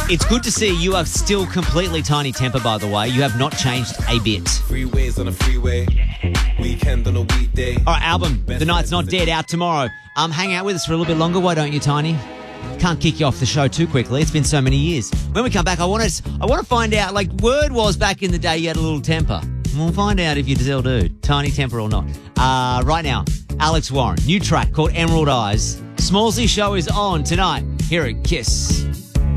It's good to see you are still completely Tiny Temper, by the way. You have not changed a bit. Freeways on a freeway. Weekend on a weekday. All right, album, The Night's Not Dead, out tomorrow. Hang out with us for a little bit longer, why don't you, Tiny? Can't kick you off the show too quickly. It's been so many years. When we come back, I want to find out, like, word was back in the day you had a little temper. We'll find out if you still do. Tiny temper or not. Right now, Alex Warren, new track called Emerald Eyes. Smallsy show is on tonight here at Kiss.